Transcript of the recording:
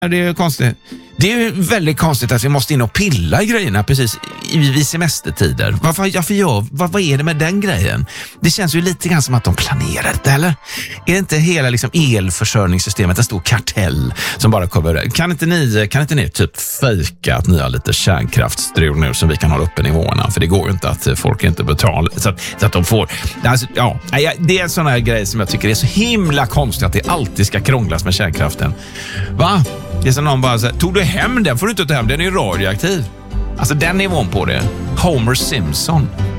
Det är konstigt. Det är ju väldigt konstigt att vi måste in och pilla i grejerna precis vid semestertider. Vad är det med den grejen? Det känns ju lite grann som att de planerar det, eller? Är det inte hela liksom elförsörjningssystemet en stor kartell som bara kommer... Kan inte ni typ fejka att ni har lite kärnkraftstrul nu som vi kan hålla uppe nivåerna? För det går ju inte att folk inte betalar så att de får... Alltså, ja, det är en sån här grej som jag tycker är så himla konstigt att det alltid ska krånglas med kärnkraften. Va? Det är som någon bara säger, tog du hem den? Får du inte ta hem den, är ju radioaktiv. Alltså den nivån på det. Homer Simpson.